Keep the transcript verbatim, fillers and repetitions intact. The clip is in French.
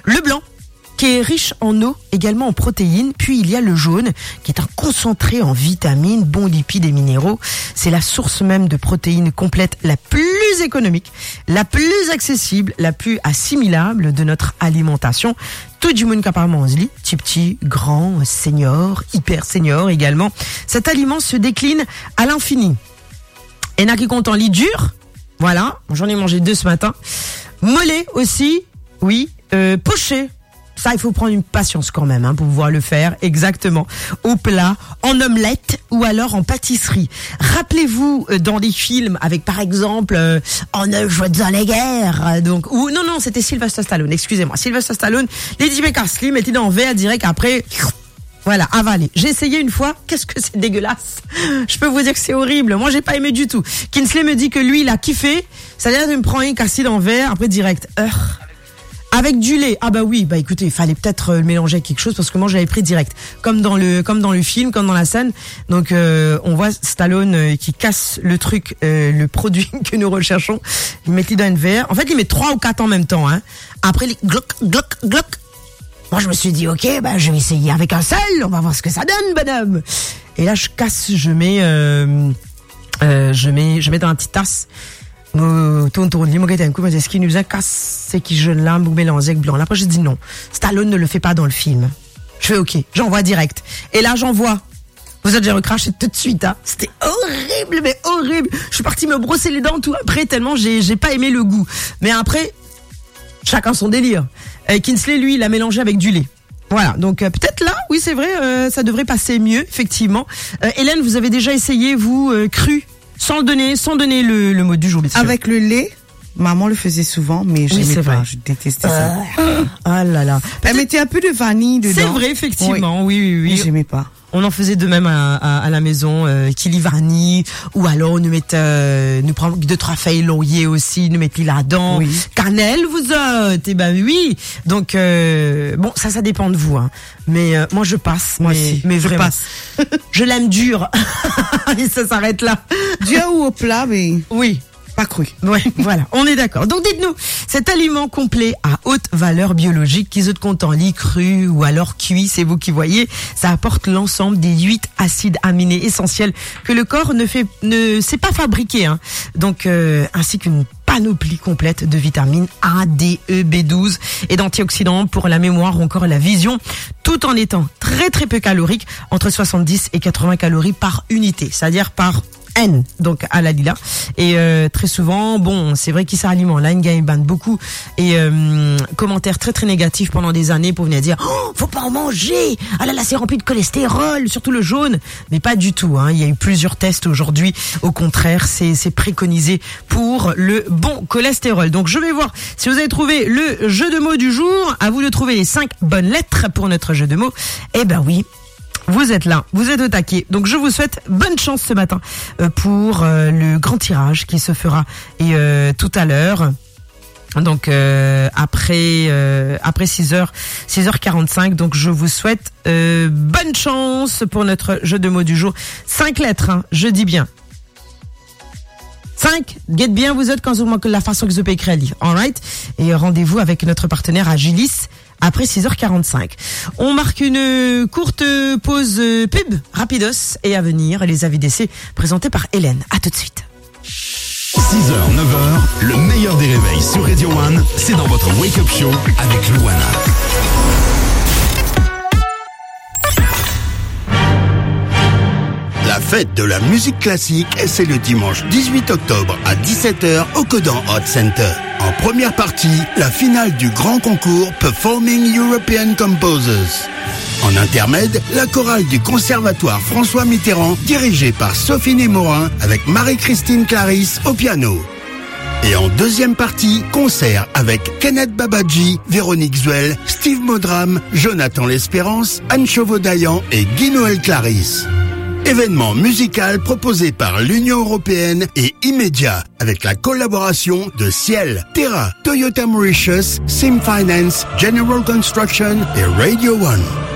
Le blanc, qui est riche en eau, également en protéines. Puis il y a le jaune, qui est un concentré en vitamines, bons lipides et minéraux. C'est la source même de protéines complètes la plus économique, la plus accessible, la plus assimilable de notre alimentation. Tout du monde qu'apparemment on se lit, petit petit, grand, senior, hyper senior également. Cet aliment se décline à l'infini. Et n'a qui compte en lit dur, voilà, j'en ai mangé deux ce matin. Mollet aussi, oui, euh, poché. Ça, il faut prendre une patience quand même hein, pour pouvoir le faire exactement au plat, en omelette ou alors en pâtisserie. Rappelez-vous euh, dans les films avec par exemple euh, Arnold Schwarzenegger, euh, donc ou non non c'était Sylvester Stallone, excusez-moi, Sylvester Stallone, Lady Baker Slim était dans verre direct après. Voilà, avalé. J'ai essayé une fois. Qu'est-ce que c'est dégueulasse. Je peux vous dire que c'est horrible. Moi, j'ai pas aimé du tout. Kinsley me dit que lui, il a kiffé. Ça a l'air de me prendre une casside en verre, après direct. Euh. Avec du lait. Ah bah oui, bah écoutez, il fallait peut-être le mélanger avec quelque chose parce que moi j'avais pris direct. Comme dans le comme dans le film, comme dans la scène. Donc euh, on voit Stallone euh, qui casse le truc, euh, le produit que nous recherchons. Il met dans un verre. En fait, il met trois ou quatre en même temps. Hein. Après, les gloc, gloc, gloc. Moi, je me suis dit, ok, bah, je vais essayer avec un seul. On va voir ce que ça donne, bonhomme. Et là, je casse, je mets, euh, euh, je mets, je mets dans une petite tasse. Tourne, tourne, dis-moi un coup, mais est-ce qu'il nous a cassé qui jeune là, ou mélanger avec blanc. Là, après, j'ai dit non. Stallone ne le fait pas dans le film. Je fais ok, j'envoie direct. Et là, j'envoie. Vous êtes déjà recraché tout de suite, hein. C'était horrible, mais horrible. Je suis partie me brosser les dents tout après, tellement j'ai, j'ai pas aimé le goût. Mais après, chacun son délire. Euh, Kinsley, lui, il a mélangé avec du lait. Voilà, donc euh, peut-être là, oui, c'est vrai, euh, ça devrait passer mieux, effectivement. Euh, Hélène, vous avez déjà essayé, vous, euh, cru, sans le donner, sans donner le, le mot du jour, bien sûr. Avec le lait, maman le faisait souvent, mais je n'aimais oui, pas, vrai. je détestais euh, ça. Ah là là. Elle mettait un peu de vanille dedans. C'est vrai, effectivement, oui, oui, oui. Mais j'aimais pas. On en faisait de même à, à, à la maison, euh, Kili vanille, ou alors nous mettre, euh, nous prendre deux trois feuilles laurier aussi, nous mettre là-dedans, oui. Cannelle vous autres, et ben oui. Donc euh, bon, ça, ça dépend de vous, hein. Mais euh, moi je passe, moi mais, aussi, mais je vraiment, passe. Je l'aime dur, et ça s'arrête là. Dur ou au plat, mais oui. Pas cru. Ouais, voilà, on est d'accord. Donc dites-nous, cet aliment complet à haute valeur biologique, qu'ils êtes content lit cru ou alors cuit, c'est vous qui voyez, ça apporte l'ensemble des huit acides aminés essentiels que le corps ne fait, ne sait pas fabriquer, hein. Donc euh, ainsi qu'une panoplie complète de vitamines A, D, E, B douze et d'antioxydants pour la mémoire ou encore la vision, tout en étant très très peu calorique, entre soixante-dix et quatre-vingts calories par unité, c'est-à-dire par N, donc à la lila. Et euh, très souvent, bon, c'est vrai qu'il s'alimente. Là, une gagne beaucoup. Et euh, commentaires très très négatifs pendant des années pour venir dire oh, faut pas en manger. Ah là là, c'est rempli de cholestérol, surtout le jaune. Mais pas du tout. Hein. Il y a eu plusieurs tests aujourd'hui. Au contraire, c'est c'est préconisé pour le bon cholestérol. Donc je vais voir si vous avez trouvé le jeu de mots du jour. À vous de trouver les cinq bonnes lettres pour notre jeu de mots. Eh ben oui. Vous êtes là, vous êtes au taquet. Donc je vous souhaite bonne chance ce matin euh, pour euh, le grand tirage qui se fera et euh, tout à l'heure. Donc euh, après euh, après six heures six heures quarante-cinq. Donc je vous souhaite euh, bonne chance pour notre jeu de mots du jour. Cinq lettres, hein, je dis bien. cinq, get bien vous êtes quand vous manquez la façon que vous pouvez écrire. Alright. Et rendez-vous avec notre partenaire Agilis après six heures quarante-cinq. On marque une courte pause pub, rapidos, et à venir, les avis d'essai présentés par Hélène. À tout de suite. six heures, neuf heures, le meilleur des réveils sur Radio One, c'est dans votre Wake Up Show avec Louana. La fête de la musique classique, c'est le dimanche dix-huit octobre à dix-sept heures au Codan Hot Center. En première partie, la finale du grand concours Performing European Composers. En intermède, la chorale du Conservatoire François Mitterrand, dirigée par Sophie Morin, avec Marie-Christine Clarisse au piano. Et en deuxième partie, concert avec Kenneth Babaji, Véronique Zuel, Steve Modram, Jonathan L'Espérance, Anne Chauveau-Dayan et Guy-Noël Clarisse. Événement musical proposé par l'Union Européenne et immédiat avec la collaboration de Ciel, Terra, Toyota Mauritius, Sim Finance, General Construction et Radio One.